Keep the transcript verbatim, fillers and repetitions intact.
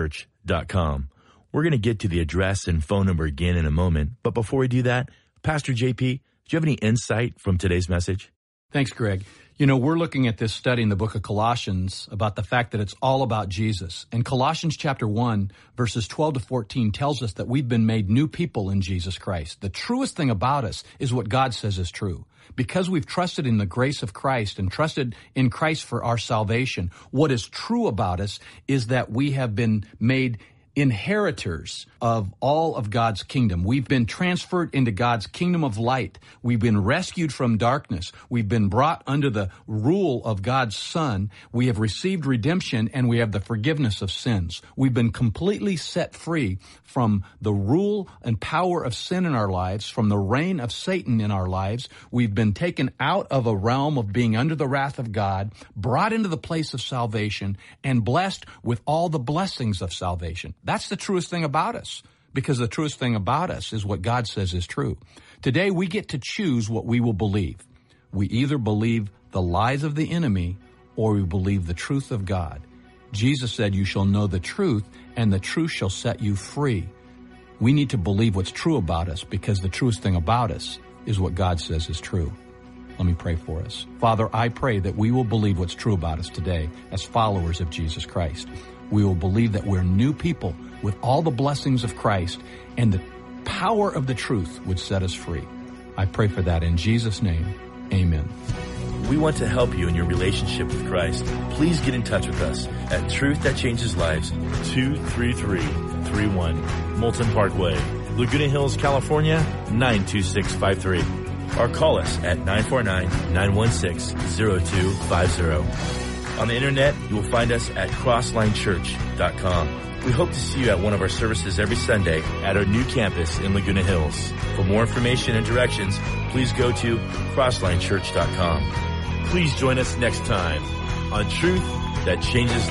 church dot com. We're going to get to the address and phone number again in a moment, but before we do that, Pastor J P, do you have any insight from today's message? Thanks, Greg. You know, we're looking at this study in the book of Colossians about the fact that it's all about Jesus. And Colossians chapter one, verses twelve to fourteen tells us that we've been made new people in Jesus Christ. The truest thing about us is what God says is true. Because we've trusted in the grace of Christ and trusted in Christ for our salvation, what is true about us is that we have been made inheritors of all of God's kingdom. We've been transferred into God's kingdom of light. We've been rescued from darkness. We've been brought under the rule of God's Son. We have received redemption, and we have the forgiveness of sins. We've been completely set free from the rule and power of sin in our lives, from the reign of Satan in our lives. We've been taken out of a realm of being under the wrath of God, brought into the place of salvation, and blessed with all the blessings of salvation. That's the truest thing about us, because the truest thing about us is what God says is true. Today, we get to choose what we will believe. We either believe the lies of the enemy or we believe the truth of God. Jesus said, "You shall know the truth, and the truth shall set you free." We need to believe what's true about us, because the truest thing about us is what God says is true. Let me pray for us. Father, I pray that we will believe what's true about us today as followers of Jesus Christ. We will believe that we're new people with all the blessings of Christ, and the power of the truth would set us free. I pray for that in Jesus' name. Amen. We want to help you in your relationship with Christ. Please get in touch with us at Truth That Changes Lives, two three three three one Moulton Parkway, Laguna Hills, California, nine two six five three. Or call us at nine four nine, nine one six, zero two five zero. On the internet, you will find us at crossline church dot com. We hope to see you at one of our services every Sunday at our new campus in Laguna Hills. For more information and directions, please go to crossline church dot com. Please join us next time on Truth That Changes